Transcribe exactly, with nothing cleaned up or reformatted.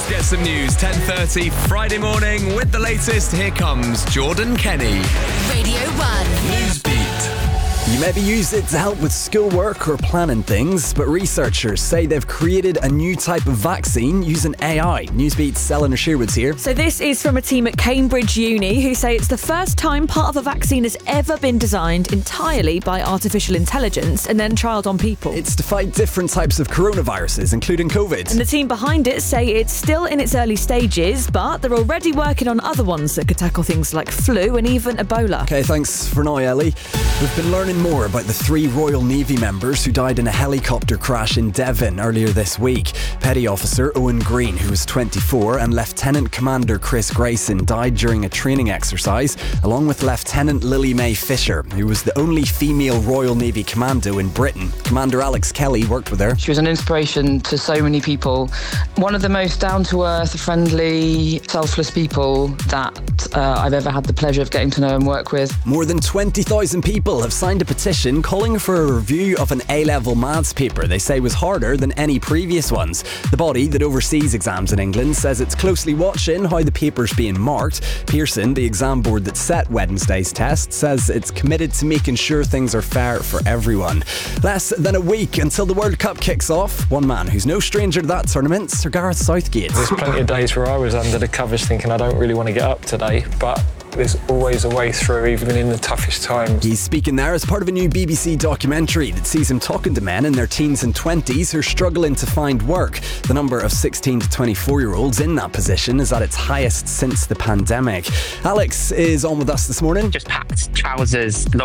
Get some news, ten thirty Friday morning with the latest. Here comes Jordan Kenny. Radio one. Newsbeat. You maybe use it to help with schoolwork or planning things, but researchers say they've created a new type of vaccine using A I. Newsbeat's Eleanor Sherwood's here. So this is from a team at Cambridge Uni who say it's the first time part of a vaccine has ever been designed entirely by artificial intelligence and then trialled on people. It's to fight different types of coronaviruses, including COVID. And the team behind it say it's still in its early stages, but they're already working on other ones that could tackle things like flu and even Ebola. Okay, thanks for now, Ellie. We've been learning more about the three Royal Navy members who died in a helicopter crash in Devon earlier this week. Petty Officer Owen Green, who was twenty-four, and Lieutenant Commander Chris Grayson died during a training exercise, along with Lieutenant Lily Mae Fisher, who was the only female Royal Navy commando in Britain. Commander Alex Kelly worked with her. She was an inspiration to so many people. One of the most down-to-earth, friendly, selfless people that uh, I've ever had the pleasure of getting to know and work with. More than twenty thousand people have signed a petition calling for a review of an A-level maths paper they say was harder than any previous ones. The body that oversees exams in England says it's closely watching how the paper's being marked. Pearson, the exam board that set Wednesday's test, says it's committed to making sure things are fair for everyone. Less than a week until the World Cup kicks off. One man who's no stranger to that tournament, Sir Gareth Southgate. There's plenty of days where I was under the covers thinking I don't really want to get up today, but there's always a way through, even in the toughest times. He's speaking there as part of a new B B C documentary that sees him talking to men in their teens and twenties who are struggling to find work. The number of sixteen to twenty-four year olds in that position is at its highest since the pandemic. Alex is on with us this morning. Just packed trousers, long